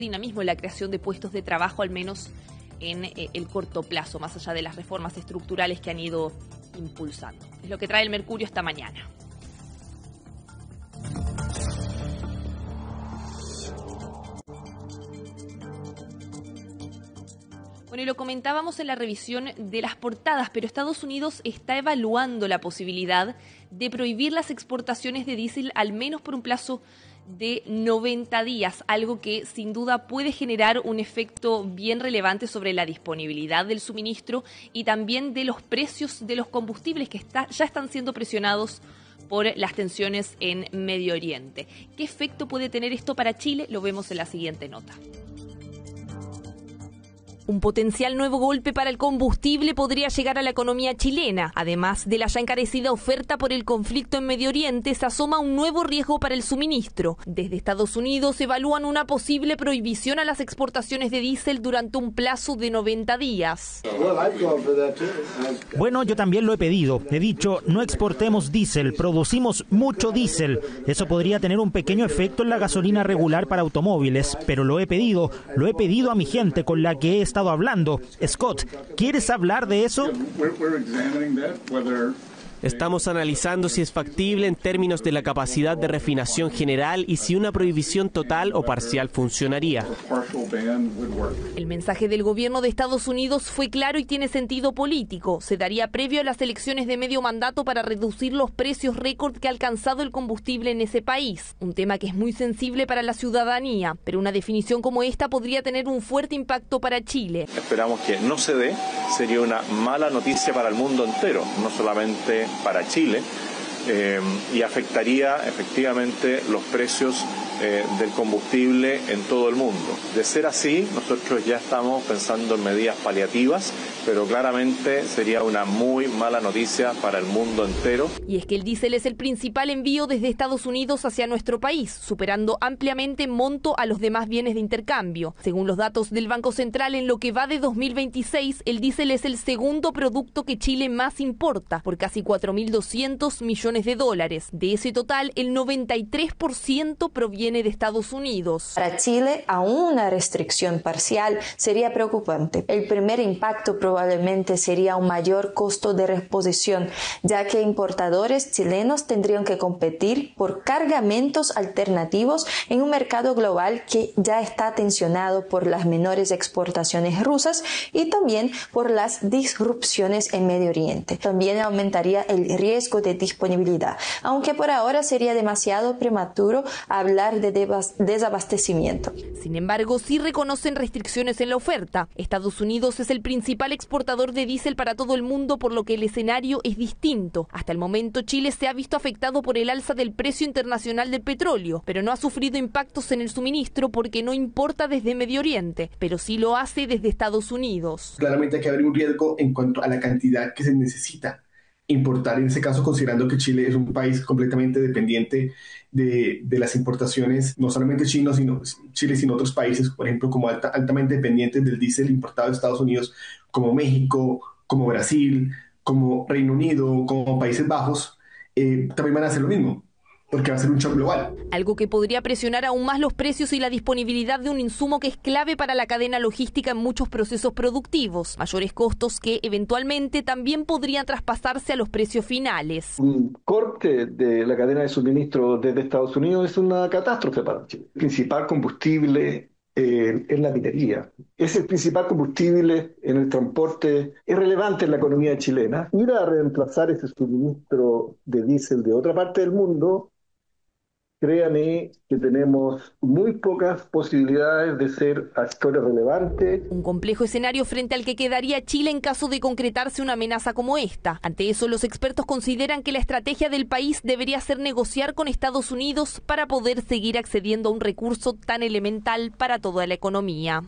dinamismo en la creación de puestos de trabajo, al menos en el corto plazo, más allá de las reformas estructurales que han ido impulsando. Es lo que trae el Mercurio esta mañana. Bueno, y lo comentábamos en la revisión de las portadas, pero Estados Unidos está evaluando la posibilidad de prohibir las exportaciones de diésel al menos por un plazo de 90 días, algo que sin duda puede generar un efecto bien relevante sobre la disponibilidad del suministro y también de los precios de los combustibles que ya están siendo presionados por las tensiones en Medio Oriente. ¿Qué efecto puede tener esto para Chile? Lo vemos en la siguiente nota. Un potencial nuevo golpe para el combustible podría llegar a la economía chilena. Además de la ya encarecida oferta por el conflicto en Medio Oriente, se asoma un nuevo riesgo para el suministro. Desde Estados Unidos evalúan una posible prohibición a las exportaciones de diésel durante un plazo de 90 días. Bueno, yo también lo he pedido. He dicho, no exportemos diésel, producimos mucho diésel. Eso podría tener un pequeño efecto en la gasolina regular para automóviles, pero lo he pedido a mi gente con la que he estado hablando. Scott, ¿quieres hablar de eso? Estamos analizando si es factible en términos de la capacidad de refinación general y si una prohibición total o parcial funcionaría. El mensaje del gobierno de Estados Unidos fue claro y tiene sentido político. Se daría previo a las elecciones de medio mandato para reducir los precios récord que ha alcanzado el combustible en ese país. Un tema que es muy sensible para la ciudadanía, pero una definición como esta podría tener un fuerte impacto para Chile. Esperamos que no se dé, sería una mala noticia para el mundo entero, no solamente para Chile, y afectaría efectivamente los precios del combustible en todo el mundo. De ser así, nosotros ya estamos pensando en medidas paliativas, pero claramente sería una muy mala noticia para el mundo entero. Y es que el diésel es el principal envío desde Estados Unidos hacia nuestro país, superando ampliamente en monto a los demás bienes de intercambio. Según los datos del Banco Central, en lo que va de 2026, el diésel es el segundo producto que Chile más importa, por casi 4.200 millones de dólares. De ese total, el 93% proviene de Estados Unidos. Para Chile, aún una restricción parcial sería preocupante. El primer impacto probablemente sería un mayor costo de reposición, ya que importadores chilenos tendrían que competir por cargamentos alternativos en un mercado global que ya está tensionado por las menores exportaciones rusas y también por las disrupciones en Medio Oriente. También aumentaría el riesgo de disponibilidad, aunque por ahora sería demasiado prematuro hablar de desabastecimiento. Sin embargo, sí reconocen restricciones en la oferta. Estados Unidos es el principal exportador de diésel para todo el mundo, por lo que el escenario es distinto. Hasta el momento, Chile se ha visto afectado por el alza del precio internacional del petróleo, pero no ha sufrido impactos en el suministro porque no importa desde Medio Oriente, pero sí lo hace desde Estados Unidos. Claramente hay que haber un riesgo en cuanto a la cantidad que se necesita importar, en ese caso considerando que Chile es un país completamente dependiente de las importaciones, no solamente Chile, sino otros países, por ejemplo, como altamente dependientes del diésel importado de Estados Unidos, como México, como Brasil, como Reino Unido, como Países Bajos, también van a hacer lo mismo, porque va a ser un shock global. Algo que podría presionar aún más los precios y la disponibilidad de un insumo que es clave para la cadena logística en muchos procesos productivos. Mayores costos que eventualmente también podrían traspasarse a los precios finales. Un corte de la cadena de suministro desde Estados Unidos es una catástrofe para Chile. El principal combustible es la minería. Es el principal combustible en el transporte, es relevante en la economía chilena. Ir a reemplazar ese suministro de diésel de otra parte del mundo, créanme que tenemos muy pocas posibilidades de ser actores relevantes. Un complejo escenario frente al que quedaría Chile en caso de concretarse una amenaza como esta. Ante eso, los expertos consideran que la estrategia del país debería ser negociar con Estados Unidos para poder seguir accediendo a un recurso tan elemental para toda la economía.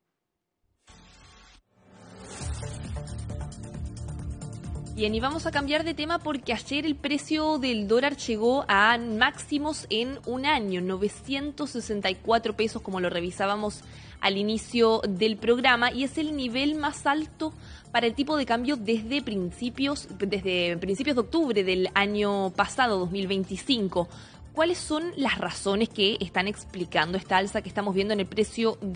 Bien, y vamos a cambiar de tema porque ayer el precio del dólar llegó a máximos en un año, 964 pesos, como lo revisábamos al inicio del programa, y es el nivel más alto para el tipo de cambio desde principios de octubre del año pasado, 2025. ¿cuáles son las razones que están explicando esta alza que estamos viendo en el precio